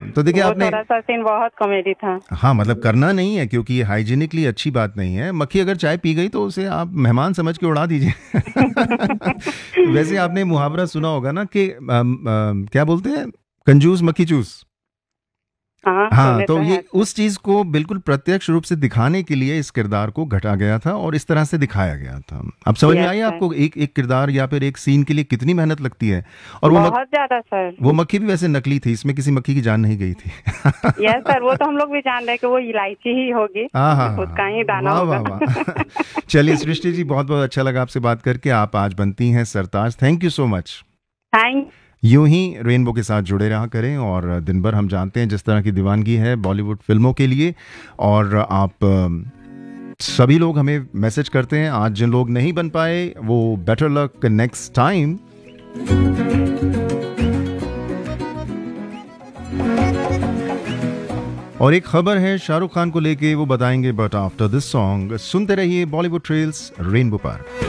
तो देखिए वो आपने, थोड़ा सा सीन बहुत कॉमेडी था। हाँ मतलब करना नहीं है क्योंकि ये हाइजीनिकली अच्छी बात नहीं है। मक्खी अगर चाय पी गई तो उसे आप मेहमान समझ के उड़ा दीजिए। वैसे आपने मुहावरा सुना होगा ना कि क्या बोलते हैं, कंजूस मक्खी चूस। हाँ, हाँ, सुने तो तो ये है अक्सर। उस चीज को बिल्कुल प्रत्यक्ष रूप से दिखाने के लिए इस किरदार को घटा गया था और इस तरह से दिखाया गया था। अब समझ में यस आई सर, आपको एक एक किरदार या फिर एक सीन के लिए कितनी मेहनत लगती है। और बहुत ज्यादा सर। वो मक्खी भी वैसे नकली थी, इसमें किसी मक्खी की जान नहीं गई थी। यस सर, वो तो हम लोग भी जान रहे हैं कि वो इलायची ही होगी, हाँ हाँ दूध का हाँ, ही दाना वाह होगा। वाह वाह। चलिए सृष्टि जी, बहुत बहुत अच्छा लगा आपसे बात करके। आप आज बनती हैं सरताज, thank you so much. Thank. यूं ही रेनबो के साथ जुड़े रहा करें और दिन भर हम जानते हैं जिस तरह की दीवानगी है बॉलीवुड फिल्मों के लिए। और आप सभी लोग हमें मैसेज करते हैं, आज जिन लोग नहीं बन पाए वो बेटर लक नेक्स्ट टाइम। और एक खबर है शाहरुख खान को लेके, वो बताएंगे बट आफ्टर दिस सॉन्ग। सुनते रहिए बॉलीवुड ट्रेल्स रेनबो पर।